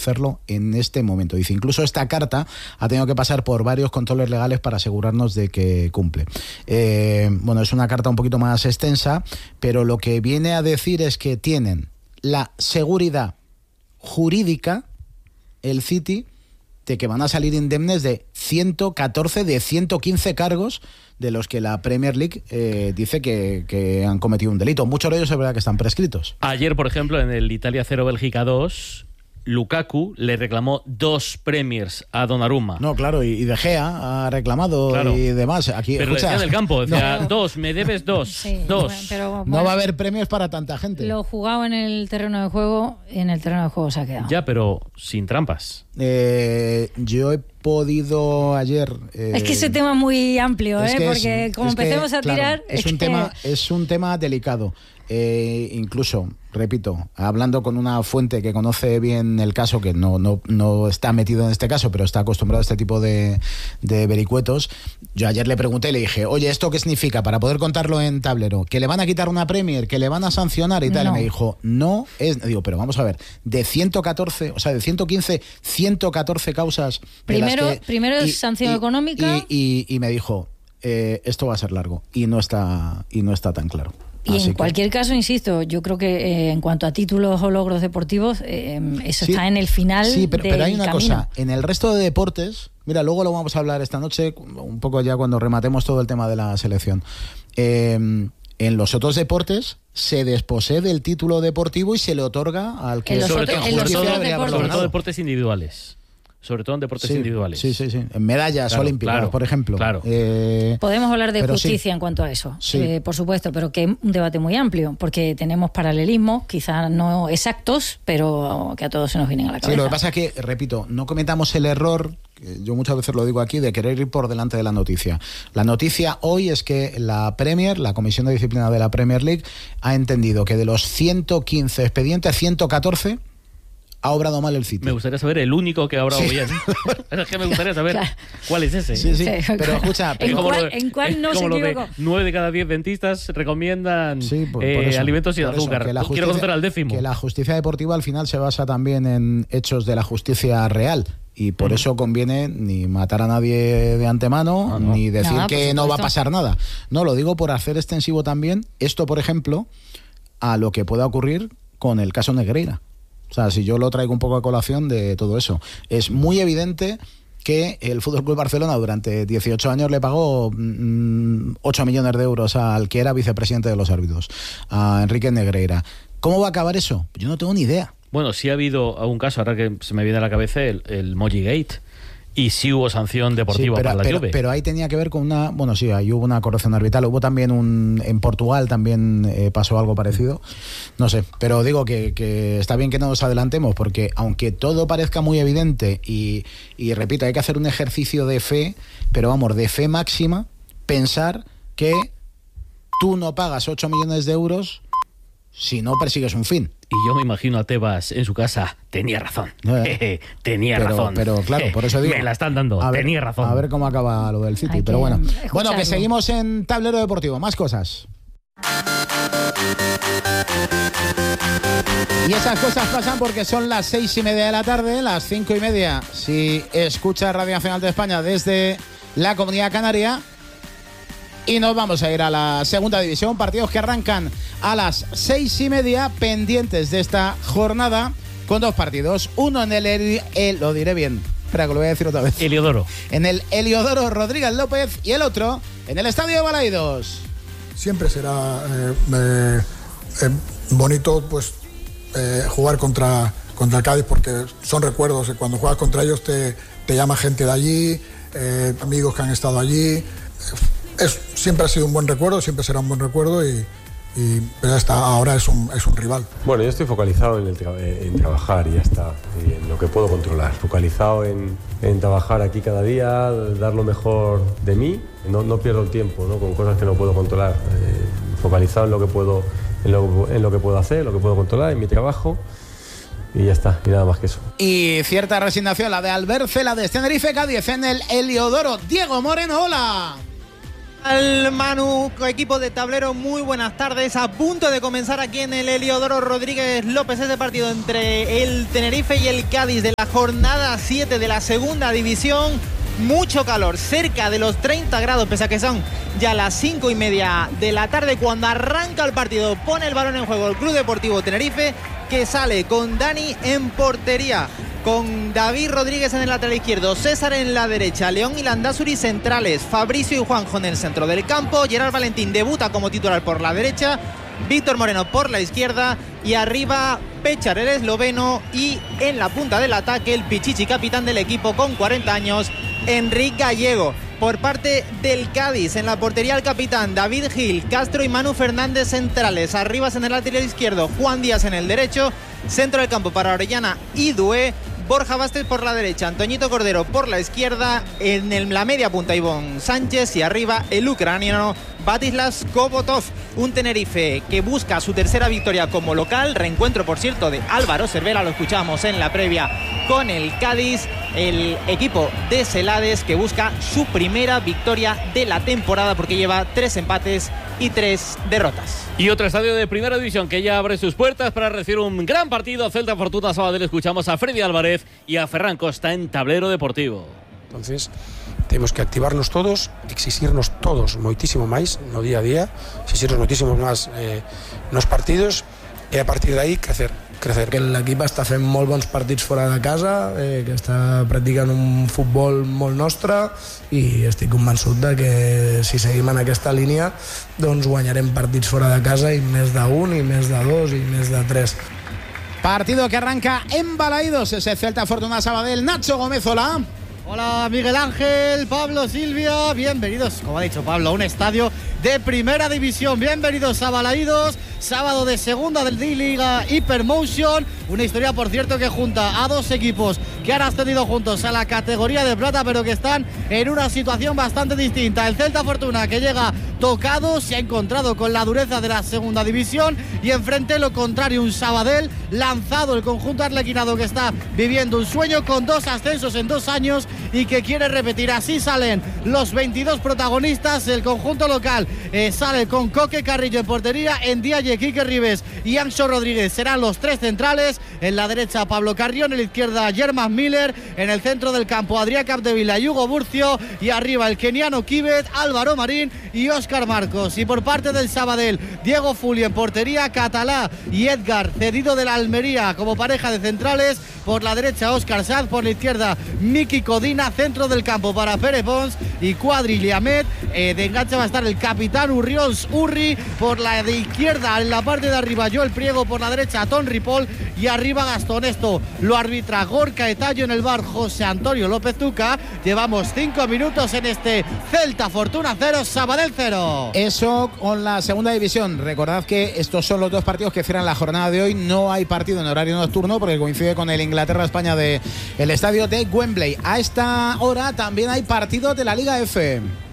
hacerlo en este momento. Dice, incluso esta carta ha tenido que pasar por varios controles legales para asegurarnos de que cumple. Bueno, es una carta un poquito más extensa, pero lo que viene a decir es que tienen la seguridad jurídica, el City, de que van a salir indemnes de 114 de 115 cargos de los que la Premier League dice que han cometido un delito. Muchos de ellos es verdad que están prescritos. Ayer, por ejemplo, en el Italia 0 Bélgica 2, Lukaku le reclamó 2 Premiers a Donnarumma. No, claro, y De Gea ha reclamado, claro, y demás. Aquí, pero escucha, decía del campo, decía, no, 2, me debes 2. Sí, 2. Pero, bueno, no va a haber premios para tanta gente. Lo jugado en el terreno de juego, en el terreno de juego se ha quedado. Ya, pero sin trampas. Yo he podido ayer... es que ese tema es muy amplio, porque como empecemos a tirar... Claro, es un tema delicado. Incluso, repito, hablando con una fuente que conoce bien el caso, que no está metido en este caso, pero está acostumbrado a este tipo de vericuetos, yo ayer le pregunté y le dije, oye, ¿esto qué significa? Para poder contarlo en tablero, ¿que le van a quitar una Premier? ¿Que le van a sancionar y tal? No. Y me dijo, no es... Digo, pero vamos a ver, de 114, o sea, de 115, 114 causas... Primero es sanción económica... Y me dijo, esto va a ser largo, y no está tan claro. Y en cualquier caso, insisto, yo creo que en cuanto a títulos o logros deportivos, eso está en el final. Sí, pero hay una camino. cosa, en el resto de deportes, mira, luego lo vamos a hablar esta noche, un poco ya cuando rematemos todo el tema de la selección. En los otros deportes se desposee del título deportivo y se le otorga al que... Sobre todo deportes individuales. Sobre todo en deportes individuales. Sí. En medallas olímpicas, por ejemplo. Claro. Podemos hablar de justicia en cuanto a eso, por supuesto, pero que es un debate muy amplio, porque tenemos paralelismos, quizás no exactos, pero que a todos se nos vienen a la cabeza. Sí, lo que pasa es que, repito, no cometamos el error, que yo muchas veces lo digo aquí, de querer ir por delante de la noticia. La noticia hoy es que la Comisión de Disciplina de la Premier League, ha entendido que de los 115 expedientes, 114... ha obrado mal el City. Me gustaría saber el único que ha obrado bien. Es que me gustaría saber cuál es ese. Sí. Pero escucha... ¿En cuál no se equivocó? 9 de cada 10 dentistas recomiendan alimentos sin azúcar. Quiero conocer al 10º. Que la justicia deportiva al final se basa también en hechos de la justicia real. Y por eso conviene ni matar a nadie de antemano, ni decir que no va a pasar nada. No, lo digo por hacer extensivo también esto, por ejemplo, a lo que pueda ocurrir con el caso Negreira. O sea, si yo lo traigo un poco a colación de todo eso. Es muy evidente que el FC Barcelona durante 18 años le pagó 8 millones de euros al que era vicepresidente de los árbitros, a Enrique Negreira. ¿Cómo va a acabar eso? Yo no tengo ni idea. Bueno, sí ha habido algún caso, ahora que se me viene a la cabeza, el Moji Gate. Y sí hubo sanción deportiva para la Juve. Pero ahí tenía que ver con una... Bueno, sí, ahí hubo una corrección arbitral. Hubo también en Portugal también pasó algo parecido. No sé, pero digo que está bien que no nos adelantemos, porque aunque todo parezca muy evidente y repito, hay que hacer un ejercicio de fe, pero vamos, de fe máxima, pensar que tú no pagas 8 millones de euros si no persigues un fin. Y yo me imagino a Tebas en su casa. Tenía razón. Tenía razón. Pero claro, por eso digo. Me la están dando. Tenía razón. A ver cómo acaba lo del City. Pero bueno. Bueno, que seguimos en Tablero Deportivo. Más cosas. Y esas cosas pasan porque son las 6:30 de la tarde, las 5:30. Si escucha Radio Nacional de España desde la Comunidad Canaria. Y nos vamos a ir a la segunda división. Partidos que arrancan a las 6:30, pendientes de esta jornada, con 2 partidos. Uno en lo diré bien. Espera, que lo voy a decir otra vez. Heliodoro. En el Heliodoro Rodríguez López, y el otro en el Estadio de Balaidos. Siempre será bonito pues jugar contra el Cádiz, porque son recuerdos. Cuando juegas contra ellos te llama gente de allí, amigos que han estado allí. Siempre ha sido un buen recuerdo, siempre será un buen recuerdo, pero ahora es un rival. Bueno, yo estoy focalizado en trabajar y ya está, y en lo que puedo controlar. Focalizado en trabajar aquí cada día, dar lo mejor de mí. No pierdo el tiempo, ¿no?, con cosas que no puedo controlar. Focalizado en lo que puedo, en lo que puedo hacer, lo que puedo controlar, en mi trabajo. Y ya está, y nada más que eso. Y cierta resignación, la de Albert Cela de Tenerife Cádiz en el Heliodoro. Diego Moreno, hola. Al Manu, equipo de Tablero, muy buenas tardes. A punto de comenzar aquí en el Heliodoro Rodríguez López ese partido entre el Tenerife y el Cádiz de la jornada 7 de la segunda división. Mucho calor, cerca de los 30 grados, pese a que son ya las 5:30 de la tarde cuando arranca el partido. Pone el balón en juego el Club Deportivo Tenerife, que sale con Dani en portería, con David Rodríguez en el lateral izquierdo, César en la derecha, León y Landázuri centrales, Fabricio y Juanjo en el centro del campo, Gerard Valentín debuta como titular por la derecha, Víctor Moreno por la izquierda y arriba Pechar, el esloveno, y en la punta del ataque el pichichi capitán del equipo con 40 años, Enrique Gallego. Por parte del Cádiz, en la portería el capitán David Gil, Castro y Manu Fernández centrales, arriba en el lateral izquierdo, Juan Díaz en el derecho, centro del campo para Orellana y Dué, Borja Vázquez por la derecha, Antoñito Cordero por la izquierda, en la media punta Ivón Sánchez y arriba el ucraniano Batislav Skobotov. Un Tenerife que busca su tercera victoria como local, reencuentro por cierto de Álvaro Cervera, lo escuchamos en la previa con el Cádiz, el equipo de Celades que busca su primera victoria de la temporada porque lleva 3 empates y 3 derrotas. Y otro estadio de primera división que ya abre sus puertas para recibir un gran partido. Celta Fortuna Sabadell. Escuchamos a Freddy Álvarez y a Ferran Costa en Tablero Deportivo. Entonces temos que activarnos todos, exixirnos todos moitísimo máis no día a día, exixirnos moitísimo máis nos partidos e a partir d'ahí crecer. Que l'equip està fent molt bons partits fora de casa, que està practicant un futbol molt nostre i estic convençut de que si seguim en aquesta línia doncs guanyarem partits fora de casa i més d'un, i més de dos, i més de tres. Partido que arranca en Balaídos, ese Celta Fortuna Sabadell. Nacho Gómez, hola. Hola Miguel Ángel, Pablo, Silvia, bienvenidos, como ha dicho Pablo, a un estadio de primera división. Bienvenidos a Balaídos, sábado de segunda del Liga Hypermotion. Una historia, por cierto, que junta a dos equipos que han ascendido juntos a la categoría de plata, pero que están en una situación bastante distinta. El Celta Fortuna, que llega tocado, se ha encontrado con la dureza de la segunda división, y enfrente lo contrario, un Sabadell lanzado, el conjunto arlequinado que está viviendo un sueño con 2 ascensos en 2 años y que quiere repetir. Así salen los 22 protagonistas. El conjunto local sale con Coque Carrillo en portería, en Diaye, Quique Ribes y Anxo Rodríguez serán los 3 centrales. En la derecha Pablo Carrión, en la izquierda Germán Miller, en el centro del campo Adrián Capdevila y Hugo Burcio, y arriba el keniano Kibet, Álvaro Marín y Óscar Marcos. Y por parte del Sabadell, Diego Fuli en portería, Catalá y Edgar, cedido de la Almería como pareja de centrales. Por la derecha Óscar Sanz, por la izquierda Miki Codina, centro del campo para Pere Pons y Cuadri Liamet. De enganche va a estar el capitán Urriols Urri, por la de izquierda en la parte de arriba Joel Priego, por la derecha Ton Ripoll y arriba Gastón. Esto lo arbitra Gorka Etallo, en el bar José Antonio López Tuca. Llevamos 5 minutos en este Celta Fortuna 0, Sabadell 0. Eso con la segunda división. Recordad que estos son los 2 partidos que cierran la jornada de hoy. No hay partido en horario nocturno porque coincide con el Inglaterra-España del estadio de Wembley. A esta hora también hay partidos de la Liga F.